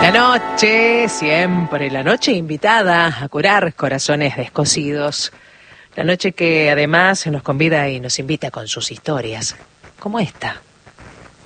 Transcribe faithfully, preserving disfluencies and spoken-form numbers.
La noche, siempre la noche invitada a curar corazones descosidos. La noche que además nos convida y nos invita con sus historias, como esta.